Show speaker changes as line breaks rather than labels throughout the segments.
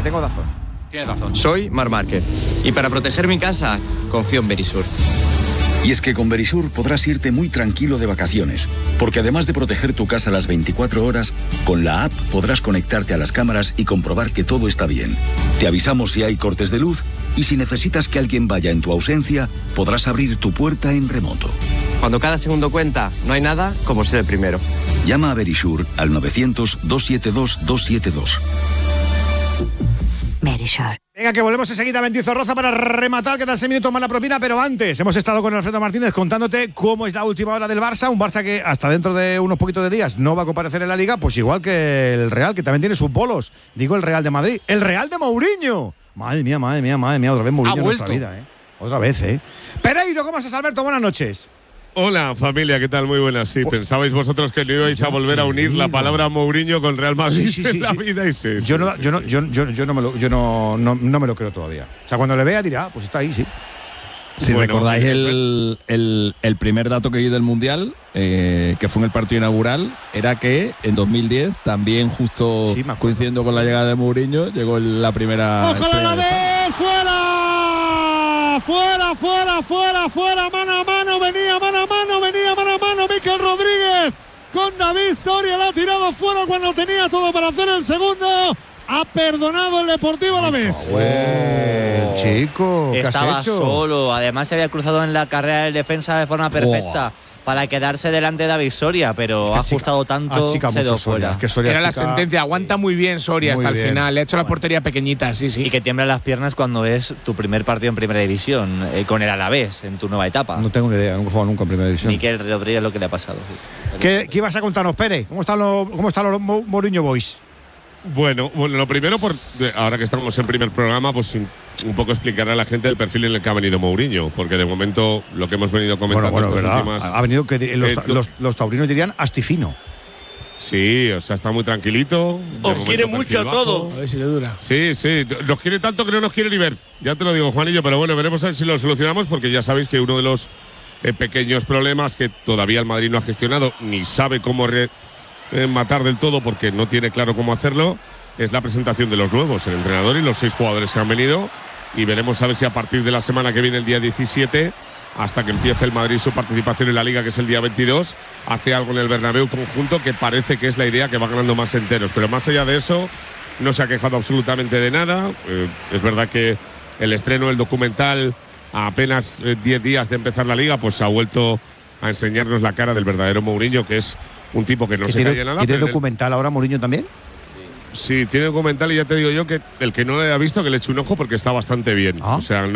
tengo Dazón.
Tienes razón.
Soy Marc Márquez y para proteger mi casa confío en Verisur.
Y es que con Verisur podrás irte muy tranquilo de vacaciones, porque además de proteger tu casa las 24 horas, con la app podrás conectarte a las cámaras y comprobar que todo está bien. Te avisamos si hay cortes de luz y si necesitas que alguien vaya en tu ausencia, podrás abrir tu puerta en remoto.
Cuando cada segundo cuenta, no hay nada como ser el primero.
Llama a Verisur al 900-272-272.
Verisur.
Venga, que volvemos enseguida a Mendizorroza para rematar, quedan 6 minutos más la propina, pero antes hemos estado con Alfredo Martínez contándote cómo es la última hora del Barça, un Barça que hasta dentro de unos poquitos de días no va a comparecer en la Liga, pues igual que el Real, que también tiene sus bolos, digo el Real de Madrid, el Real de Mourinho. Madre mía, otra vez Mourinho en nuestra vida, otra vez, Pereiro, ¿cómo estás, Alberto? Buenas noches.
Hola familia, ¿qué tal? Muy buenas. Sí, pensabais vosotros que no ibais a volver a unir la palabra Mourinho con Real Madrid en la vida y
yo no me lo creo todavía. O sea, cuando le vea dirá, pues está ahí, sí.
Si recordáis el primer dato que vi del Mundial, que fue en el partido inaugural, era que en 2010, también justo coincidiendo con la llegada de Mourinho, llegó la primera.
¡Ojalá la de fuera! ¡Fuera! Mano a mano, venía mano a mano, Mikel Rodríguez con David Soria, la ha tirado fuera cuando tenía todo para hacer el segundo. Ha perdonado el Deportivo Alavés.
Chico, ¿qué
estaba
has hecho?
solo, además se había cruzado en la carrera del defensa de forma perfecta para quedarse delante de David Soria, pero ha ajustado tanto, se dio fuera.
Era la sentencia, aguanta muy bien Soria hasta el final, le ha hecho la portería pequeñita, sí.
Y que tiemblan las piernas cuando es tu primer partido en Primera División, con el Alavés, en tu nueva etapa.
No tengo ni idea, nunca he jugado nunca en Primera División.
Mikel Rodríguez lo que le ha pasado. Sí.
¿Qué ibas a contarnos, Pérez? ¿Cómo están los Mourinho Boys?
Bueno, lo primero, ahora que estamos en primer programa, pues un poco explicar a la gente el perfil en el que ha venido Mourinho, porque de momento lo que hemos venido comentando estas últimas…
Ha venido que los taurinos dirían astifino.
Sí, o sea, está muy tranquilito.
Os quiere mucho a todos.
A ver si le dura.
Sí, nos quiere tanto que no nos quiere ni ver. Ya te lo digo, Juanillo, pero bueno, veremos a ver si lo solucionamos, porque ya sabéis que uno de los pequeños problemas que todavía el Madrid no ha gestionado, ni sabe cómo matar del todo porque no tiene claro cómo hacerlo, es la presentación de los nuevos, el entrenador y los 6 jugadores que han venido, y veremos a ver si a partir de la semana que viene, el día 17, hasta que empiece el Madrid su participación en la Liga, que es el día 22, hace algo en el Bernabéu conjunto, que parece que es la idea, que va ganando más enteros, pero más allá de eso no se ha quejado absolutamente de nada. Es verdad que el estreno del documental a apenas 10 días de empezar la Liga, pues ha vuelto a enseñarnos la cara del verdadero Mourinho, que es un tipo que no se calla nada.
¿Tiene documental ahora Mourinho también?
Sí, tiene documental, y ya te digo yo que el que no lo haya visto, que le eche un ojo, porque está bastante bien. O sea,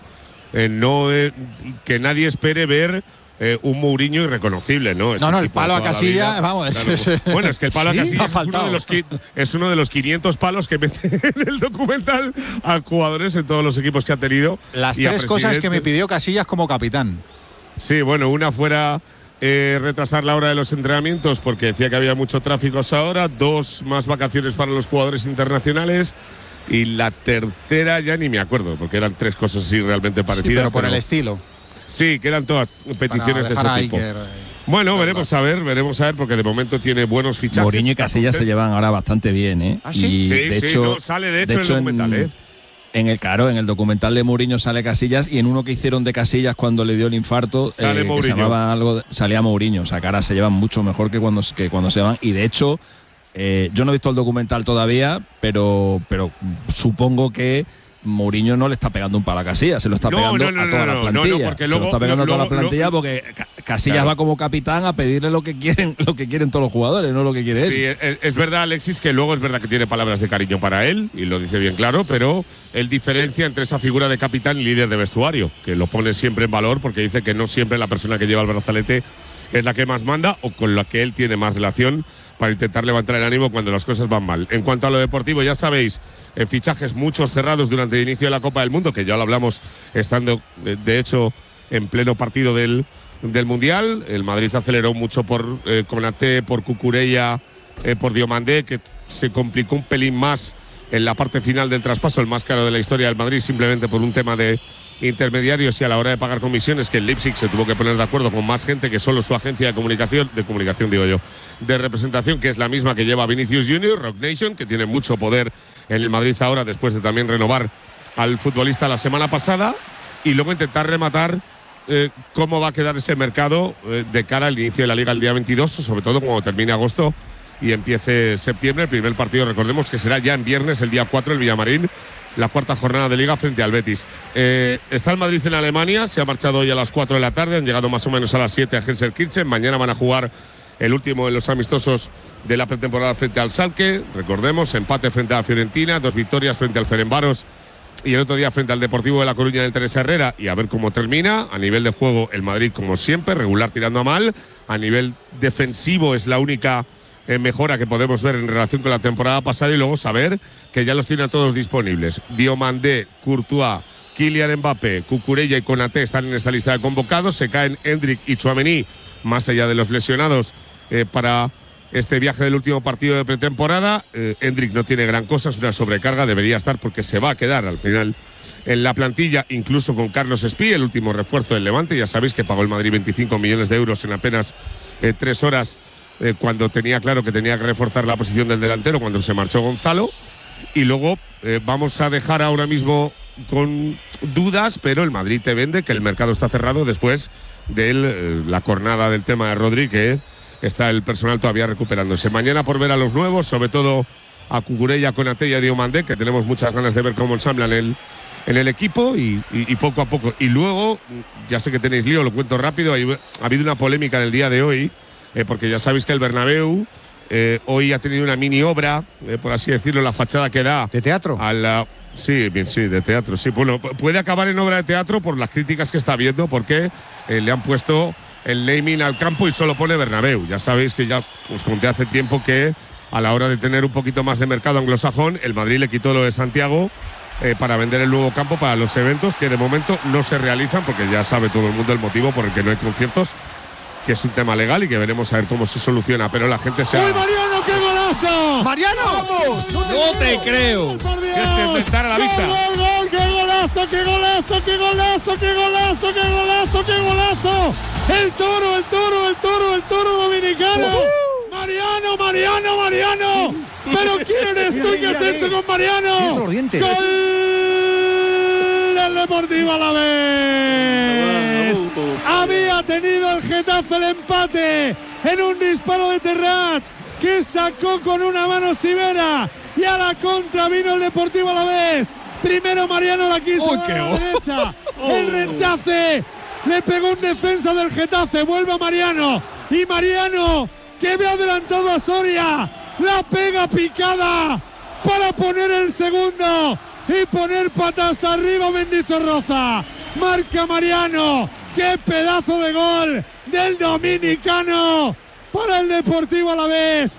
que nadie espere ver un Mourinho irreconocible, ¿no?
No, el palo a Casillas, vamos.
Claro. Bueno, es que el palo a Casillas es uno de los 500 palos que mete en el documental a jugadores en todos los equipos que ha tenido.
Las 3 cosas que me pidió Casillas como capitán.
Sí, bueno, una fuera retrasar la hora de los entrenamientos porque decía que había mucho tráfico a esa hora, 2 más vacaciones para los jugadores internacionales, y la tercera ya ni me acuerdo, porque eran 3 cosas así realmente parecidas.
Sí, pero por el estilo.
Sí, que eran todas peticiones de ese tipo. Bueno, veremos a ver, porque de momento tiene buenos fichajes.
Mourinho y Casillas se llevan ahora bastante bien, ¿eh?
¿Ah, sí?
Y de hecho,
sale de hecho en el documental, ¿eh?
En el documental de Mourinho sale Casillas, y en uno que hicieron de Casillas cuando le dio el infarto, que se llamaba algo, salía Mourinho. O sea, que ahora se llevan mucho mejor que cuando se van. Y de hecho, yo no he visto el documental todavía, pero supongo que Mourinho no le está pegando un palo a Casillas, se lo está pegando a toda la plantilla. Se lo está pegando a toda la plantilla porque Casillas va como capitán a pedirle lo que quieren todos los jugadores, no lo que quiere él.
Sí, es verdad, Alexis, que luego es verdad que tiene palabras de cariño para él, y lo dice bien claro, pero él diferencia entre esa figura de capitán y líder de vestuario, que lo pone siempre en valor porque dice que no siempre la persona que lleva el brazalete es la que más manda o con la que él tiene más relación para intentar levantar el ánimo cuando las cosas van mal. En cuanto a lo deportivo, ya sabéis, fichajes muchos cerrados durante el inicio de la Copa del Mundo, que ya lo hablamos estando, de hecho, en pleno partido del Mundial. El Madrid aceleró mucho por Konaté, por Cucurella, por Diomandé, que se complicó un pelín más en la parte final del traspaso, el más caro de la historia del Madrid, simplemente por un tema de intermediarios y a la hora de pagar comisiones, que el Leipzig se tuvo que poner de acuerdo con más gente que solo su agencia de comunicación de representación, que es la misma que lleva Vinicius Junior, Rock Nation, que tiene mucho poder en el Madrid ahora, después de también renovar al futbolista la semana pasada, y luego intentar rematar cómo va a quedar ese mercado de cara al inicio de la Liga el día 22, sobre todo cuando termine agosto y empiece septiembre. El primer partido, recordemos que será ya en viernes, el día 4, el Villamarín, la cuarta jornada de Liga frente al Betis. Está el Madrid en Alemania, se ha marchado hoy a las 4 de la tarde, han llegado más o menos a las 7 a Gelsenkirchen. Mañana van a jugar el último de los amistosos de la pretemporada frente al Schalke. Recordemos, empate frente a la Fiorentina, 2 victorias frente al Ferencváros y el otro día frente al Deportivo de La Coruña del Teresa Herrera, y a ver cómo termina. A nivel de juego, el Madrid, como siempre, regular tirando a mal. A nivel defensivo es la única mejora que podemos ver en relación con la temporada pasada, y luego saber que ya los tiene a todos disponibles. Diomandé, Courtois, Kylian Mbappé, Cucurella y Konaté están en esta lista de convocados. Se caen Endrick y Tchouaméni, más allá de los lesionados, para este viaje del último partido de pretemporada. Endrick no tiene gran cosa, es una sobrecarga, debería estar porque se va a quedar al final en la plantilla, incluso con Carlos Espí, el último refuerzo del Levante. Ya sabéis que pagó el Madrid 25 millones de euros en apenas 3 horas, cuando tenía claro que tenía que reforzar la posición del delantero, cuando se marchó Gonzalo. Y luego vamos a dejar ahora mismo con dudas, pero el Madrid te vende que el mercado está cerrado después de la cornada del tema de Rodri, que está el personal todavía recuperándose. Mañana por ver a los nuevos, sobre todo a Cucurella, Konaté y a Diomandé, que tenemos muchas ganas de ver cómo ensamblan en el equipo, y poco a poco. Y luego, ya sé que tenéis lío, lo cuento rápido, ha habido una polémica en el día de hoy, porque ya sabéis que el Bernabéu hoy ha tenido una mini obra, por así decirlo, la fachada que da…
¿De teatro?
Sí, de teatro, sí. Bueno, puede acabar en obra de teatro por las críticas que está habiendo, porque le han puesto el naming al campo y solo pone Bernabéu. Ya sabéis que ya os conté hace tiempo que a la hora de tener un poquito más de mercado anglosajón, el Madrid le quitó lo de Santiago para vender el nuevo campo para los eventos, que de momento no se realizan, porque ya sabe todo el mundo el motivo por el que no hay conciertos, que es un tema legal y que veremos a ver cómo se soluciona, pero la gente se ha…
¡Uy, Mariano, qué golazo!
¡Mariano!
¡Vamos!
¡No te creo!
¿Quieres inventar a la vista?
¡Gol! ¡Qué golazo, qué golazo, qué golazo, qué golazo, qué golazo, qué golazo! ¡El toro dominicano! ¡Mariano! ¿Pero quién eres tú? ¿Qué has hecho con Mariano? ¡Gol del Deportivo Alavés! Había tenido el Getafe el empate en un disparo de Terrat, que sacó con una mano Sivera, y a la contra vino el Deportivo Alavés. Primero Mariano la quiso a la derecha, el rechace, le pegó un defensa del Getafe, vuelve a Mariano, y Mariano, que había adelantado a Soria, la pega picada para poner el segundo y poner patas arriba Mendizorroza. Marca Mariano. ¡Qué pedazo de gol del dominicano para el Deportivo Alavés!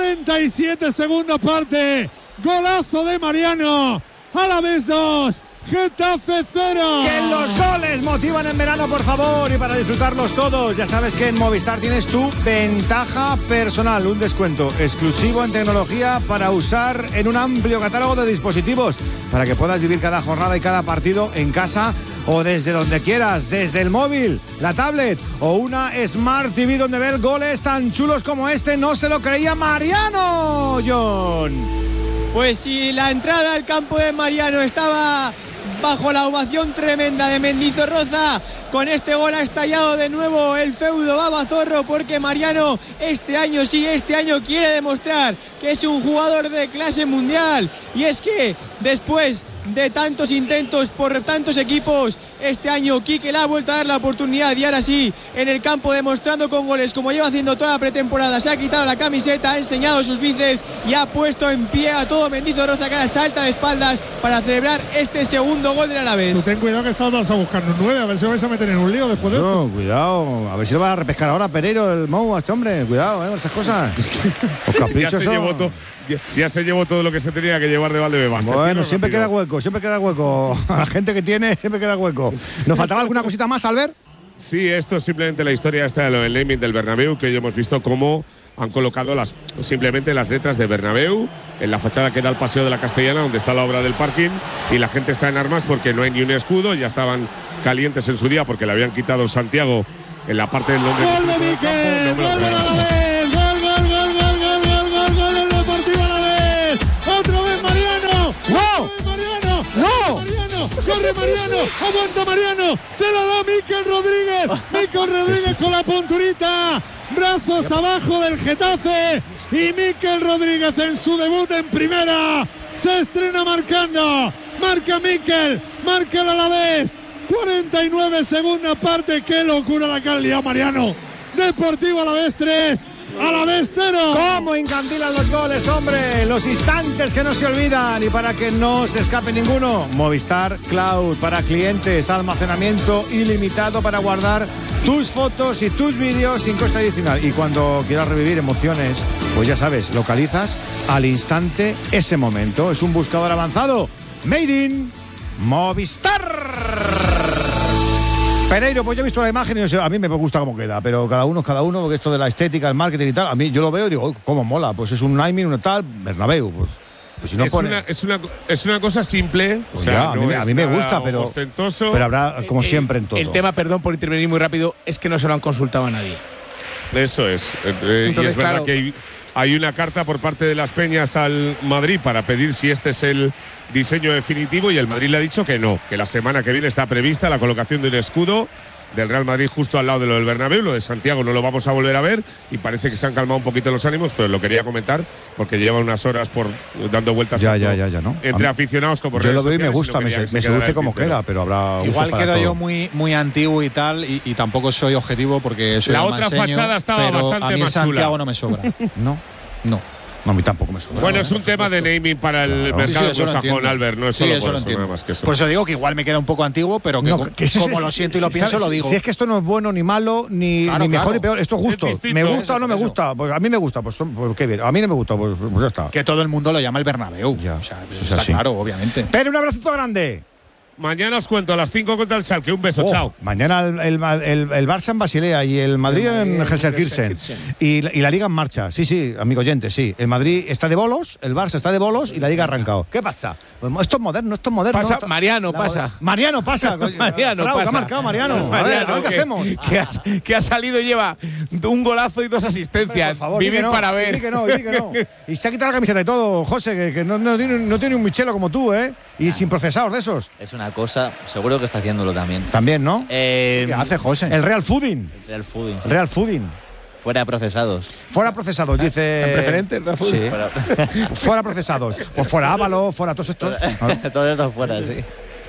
47 segunda parte. Golazo de Mariano. Alavés 2, Getafe 0.
Que los goles motivan en verano, por favor, y para disfrutarlos todos. Ya sabes que en Movistar tienes tu ventaja personal, un descuento exclusivo en tecnología para usar en un amplio catálogo de dispositivos, para que puedas vivir cada jornada y cada partido en casa o desde donde quieras, desde el móvil, la tablet o una Smart TV, donde ver goles tan chulos como este. No se lo creía Mariano, John.
Pues sí, la entrada al campo de Mariano estaba bajo la ovación tremenda de Mendizorroza. Con este gol ha estallado de nuevo el feudo Babazorro, porque Mariano este año quiere demostrar que es un jugador de clase mundial. Y es que después de tantos intentos por tantos equipos, este año Quique le ha vuelto a dar la oportunidad, y ahora sí, en el campo, demostrando con goles como lleva haciendo toda la pretemporada. Se ha quitado la camiseta, ha enseñado sus bíceps y ha puesto en pie a todo Mendizorroza, que ahora salta de espaldas para celebrar este segundo gol del Alavés.
Tú ten cuidado, que vas a buscar un 9, a ver si vais a meter en un lío después de esto.
Cuidado, a ver si lo va a repescar ahora Pereiro, el Mou, a este hombre. Cuidado, esas cosas. Los caprichos
ya se llevó todo lo que se tenía que llevar de Valdebebas.
Bueno, siempre queda hueco. A la gente que tiene siempre queda hueco. ¿Nos faltaba alguna cosita más, Albert?
Sí, esto es simplemente la historia esta de lo del naming del Bernabéu, que ya hemos visto cómo han colocado simplemente las letras de Bernabéu en la fachada que da al Paseo de la Castellana, donde está la obra del parking, y la gente está en armas porque no hay ni un escudo. Ya estaban calientes en su día porque le habían quitado Santiago en la parte del Londres.
¡Gol de Mikel! ¡Gol del Deportivo Alavés! ¡Otra vez Mariano!
¡No!
¡Mariano!
¡No!
¡Mariano! ¡Corre Mariano! ¡Aguanta Mariano! ¡Se la da Mikel Rodríguez! ¡Mikel Rodríguez con la punturita! ¡Brazos abajo del Getafe! Y Mikel Rodríguez en su debut en primera se estrena marcando. Marca Mikel, marca el Alavés. 49 segunda parte. ¡Qué locura la que han liado Mariano! Deportivo Alavés 3, Alavés 0.
¿Cómo encandilan los goles, hombre? Los instantes que no se olvidan. Y para que no se escape ninguno, Movistar Cloud para clientes, almacenamiento ilimitado para guardar tus fotos y tus vídeos sin coste adicional. Y cuando quieras revivir emociones, pues ya sabes, localizas al instante ese momento. Es un buscador avanzado Made in Movistar. Pereiro, pues yo he visto la imagen y no sé, a mí me gusta cómo queda, pero cada uno, porque esto de la estética, el marketing y tal, a mí yo lo veo y digo, cómo mola, pues es un naming, un tal, Bernabéu, pues si no
es una cosa simple,
pues
o sea,
ya,
no
a mí me gusta, pero
ostentoso.
Pero habrá, como siempre en todo.
El tema, perdón por intervenir muy rápido, es que no se lo han consultado a nadie.
Eso es. Entonces, y es verdad que hay una carta por parte de las Peñas al Madrid para pedir si este es el diseño definitivo, y el Madrid le ha dicho que no, que la semana que viene está prevista la colocación de un escudo del Real Madrid justo al lado de lo del Bernabéu. Lo de Santiago no lo vamos a volver a ver y parece que se han calmado un poquito los ánimos, pero lo quería comentar porque lleva unas horas dando vueltas
ya, ¿no?
entre aficionados como
yo lo veo y me gusta, me seduce como queda, pero habrá
igual quedo yo muy antiguo y tal, y tampoco soy objetivo porque soy
la otra fachada estaba bastante
a mí
más
Santiago
chula.
no me sobra.
No, a mí tampoco me sobra.
Bueno, es un tema de naming para el mercado anglosajón, Albert, no es solo por eso, nada más que eso.
Por eso digo que igual me queda un poco antiguo, pero que como lo siento y lo pienso, lo digo.
Si es que esto no es bueno ni malo, ni mejor ni peor, esto es justo. ¿Me gusta o no me gusta? Pues a mí me gusta, pues qué bien. A mí no me gusta, pues ya está.
Que todo el mundo lo llama el Bernabéu. Ya. O sea, eso está claro, obviamente.
Pero un abrazo grande.
Mañana os cuento a las 5 contra el Schalke. Un beso, chao.
Mañana el Barça en Basilea y el Madrid en Gelsenkirchen. Y la Liga en marcha. Sí, amigo oyente, sí. El Madrid está de bolos, el Barça está de bolos y la Liga ha arrancado. ¿Qué pasa? Pues esto es moderno.
Pasa, Mariano pasa.
Mariano pasa.
Mariano pasa.
¿Qué ha marcado Mariano? A ver, ¿qué hacemos?
Que ha salido y lleva un golazo y 2 asistencias.
Por favor,
vivir para ver.
Di que no. Y se ha quitado la camiseta y todo, José, que no tiene un Michelo como tú, ¿eh? Y sin procesados de esos.
Es una cosa, seguro que está haciéndolo también.
También, ¿no?
¿Qué hace José?
El Real Fooding. Real Fooding.
Fuera procesados.
Fuera procesados, dice.
¿En preferente el Real Fooding?
Sí. Fuera procesados. Pues fuera Ávalo, fuera todos estos.
Todos estos fuera, sí.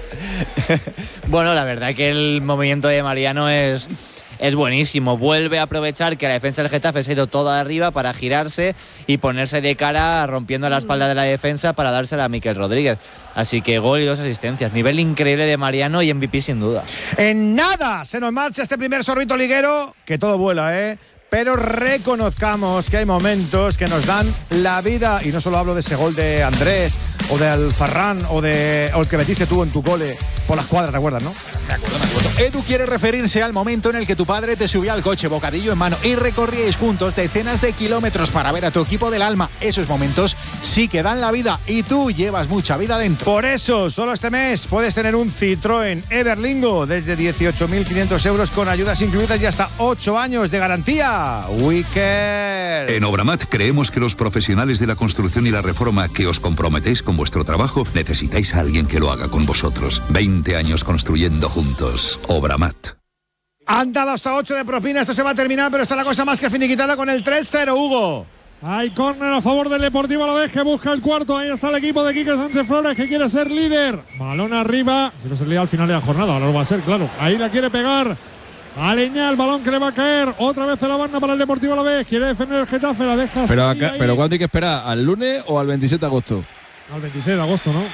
Bueno, la verdad que el movimiento de Mariano es buenísimo. Vuelve a aprovechar que la defensa del Getafe se ha ido toda arriba para girarse y ponerse de cara rompiendo la espalda de la defensa para dársela a Mikel Rodríguez. Así que gol y 2 asistencias. Nivel increíble de Mariano y MVP sin duda.
En nada se nos marcha este primer sorbito liguero, que todo vuela, ¿eh? Pero reconozcamos que hay momentos que nos dan la vida. Y no solo hablo de ese gol de Andrés o de Alfarrán o el que metiste tú en tu cole por la escuadra, ¿te acuerdas, no?
Me acuerdo. Edu quiere referirse al momento en el que tu padre te subía al coche, bocadillo en mano, y recorríais juntos decenas de kilómetros para ver a tu equipo del alma. Esos momentos sí que dan la vida y tú llevas mucha vida dentro.
Por eso, solo este mes puedes tener un Citroën Everlingo desde 18.500 euros con ayudas incluidas y hasta 8 años de garantía. Wicked.
En Obramat creemos que los profesionales de la construcción y la reforma que os comprometéis con vuestro trabajo necesitáis a alguien que lo haga con vosotros. 20 años construyendo juntos. Obramat.
Han dado hasta 8 de propina. Esto se va a terminar, pero está la cosa más que finiquitada con el 3-0, Hugo.
Hay córner a favor del Deportivo Alavés que busca el cuarto. Ahí está el equipo de Quique Sánchez Flores que quiere ser líder. Balón arriba. Quiere ser líder al final de la jornada. Ahora lo va a ser, claro. Ahí la quiere pegar. Aleñá, el balón que le va a caer. Otra vez en la banda para el Deportivo Alavés. Quiere defender el Getafe. La deja.
Pero ¿cuándo hay que esperar? ¿Al lunes o al 27 de agosto?
Al 26 de agosto, ¿no?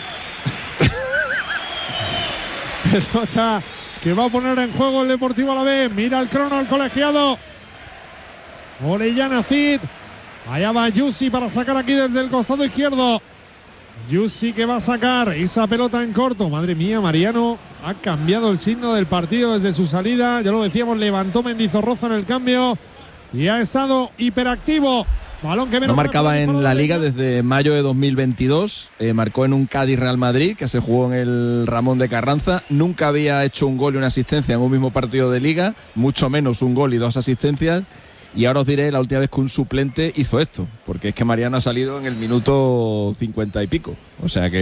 Pelota que va a poner en juego el Deportivo Alavés. Mira el crono al colegiado. Orellana Cid. Allá va Yusi para sacar aquí desde el costado izquierdo. Yusi que va a sacar esa pelota en corto. Madre mía, Mariano ha cambiado el signo del partido desde su salida. Ya lo decíamos, levantó Mendizorroza en el cambio. y ha estado hiperactivo. Balón que
no marcaba en la Liga desde mayo de 2022. Marcó en un Cádiz Real Madrid que se jugó en el Ramón de Carranza. Nunca había hecho un gol y una asistencia en un mismo partido de Liga, mucho menos un gol y 2 asistencias. Y ahora os diré la última vez que un suplente hizo esto, porque es que Mariano ha salido en el minuto 50 y pico. O sea que